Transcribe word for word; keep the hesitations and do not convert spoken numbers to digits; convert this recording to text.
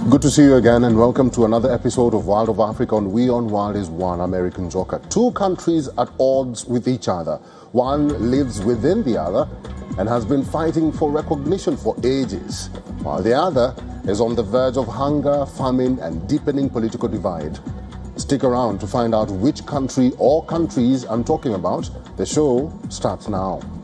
Good to see you again and welcome to another episode of Wild of Africa on We on Wild is One American Joker. Two countries at odds with each other. One lives within the other and has been fighting for recognition for ages, while the other is on the verge of hunger, famine and deepening political divide. Stick around to find out which country or countries I'm talking about. The show starts now.